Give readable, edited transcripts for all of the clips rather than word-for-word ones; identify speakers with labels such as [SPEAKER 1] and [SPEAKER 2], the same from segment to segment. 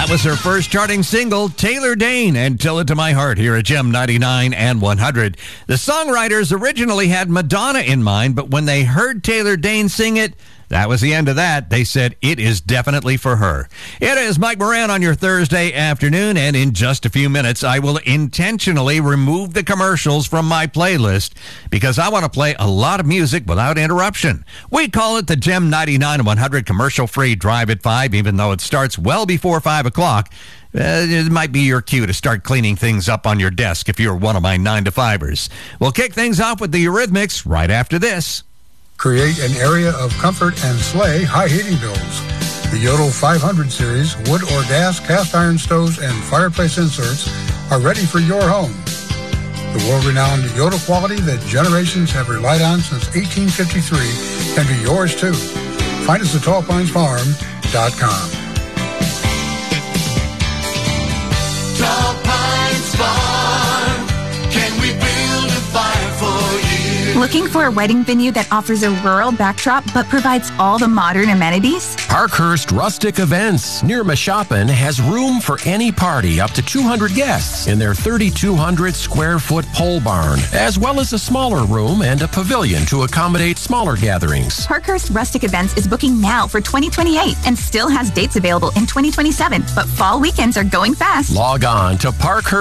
[SPEAKER 1] That was her first charting single, Taylor Dayne, and Till It To My Heart here at Gem 99 and 100. The songwriters originally had Madonna in mind, but when they heard Taylor Dayne sing it, that was the end of that. They said it is definitely for her. It is Mike Moran on your Thursday afternoon, and in just a few minutes, I will intentionally remove the commercials from my playlist because I want to play a lot of music without interruption. We call it the Gem 99 and 100 commercial-free Drive at 5, even though it starts well before 5 o'clock. It might be your cue to start cleaning things up on your desk if you're one of my 9-to-5ers. We'll kick things off with the Eurythmics right after this.
[SPEAKER 2] Create an area of comfort and slay high heating bills. The Yodel 500 series wood or gas cast iron stoves and fireplace inserts are ready for your home. The world-renowned Yodel quality that generations have relied on since 1853 can be yours too. Find us at TallPinesFarm.com.
[SPEAKER 3] Tall Pines Farm, can we build a fire for you?
[SPEAKER 4] Looking for a wedding venue that offers a rural backdrop but provides all the modern amenities?
[SPEAKER 5] Parkhurst Rustic Events near Mashopin has room for any party up to 200 guests in their 3,200 square foot pole barn, as well as a smaller room and a pavilion to accommodate smaller gatherings.
[SPEAKER 4] Parkhurst Rustic Events is booking now for 2028 and still has dates available in 2027, but fall weekends are going fast.
[SPEAKER 5] Log on to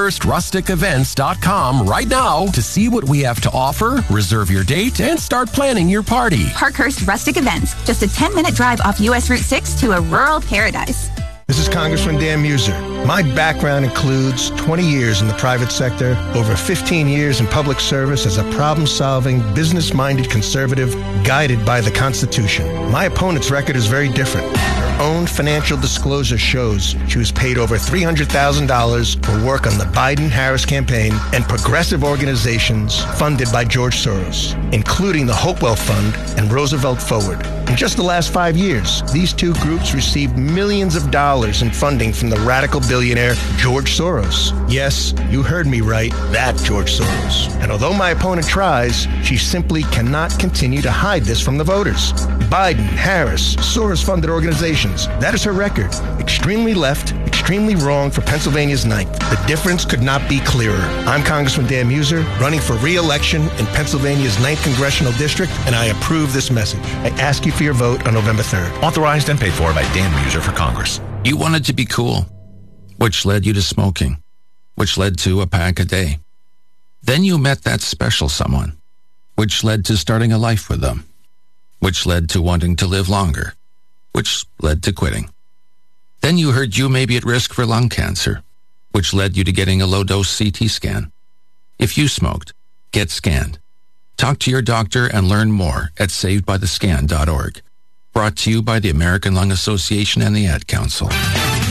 [SPEAKER 5] parkhurstrusticevents.com right now to see what we have to offer, reserve your date, and start planning your party.
[SPEAKER 4] Parkhurst Rustic Events, just a 10-minute drive off U.S. Route 6 to a rural paradise.
[SPEAKER 6] This is Congressman Dan Muser. My background includes 20 years in the private sector, over 15 years in public service as a problem-solving, business-minded conservative guided by the Constitution. My opponent's record is very different. Her own financial disclosure shows she was paid over $300,000 for work on the Biden-Harris campaign and progressive organizations funded by George Soros, including the Hopewell Fund and Roosevelt Forward. In just the last 5 years, these two groups received millions of dollars in funding from the radical billionaire George Soros. Yes, you heard me right, that George Soros. And although my opponent tries, she simply cannot continue to hide this from the voters. Biden, Harris, Soros-funded organizations, that is her record. Extremely left, extremely wrong for Pennsylvania's 9th. The difference could not be clearer. I'm Congressman Dan Muser, running for re-election in Pennsylvania's 9th Congressional District, and I approve this message. I ask you for your vote on November 3rd.
[SPEAKER 7] Authorized and paid for by Dan Muser for Congress.
[SPEAKER 8] You wanted to be cool, which led you to smoking, which led to a pack a day. Then you met that special someone, which led to starting a life with them, which led to wanting to live longer, which led to quitting. Then you heard you may be at risk for lung cancer, which led you to getting a low-dose CT scan. If you smoked, get scanned. Talk to your doctor and learn more at savedbythescan.org. Brought to you by the American Lung Association and the Ad Council.